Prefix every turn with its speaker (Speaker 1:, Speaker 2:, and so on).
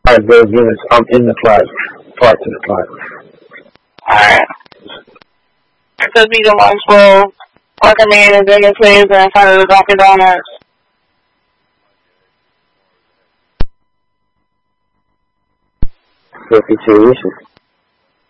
Speaker 1: those units. I'm in the plaza, parked in the plaza.
Speaker 2: Alright. So be the ones will park a man and then the plaza in front of the Dunkin' Donuts.
Speaker 1: So if you see issues.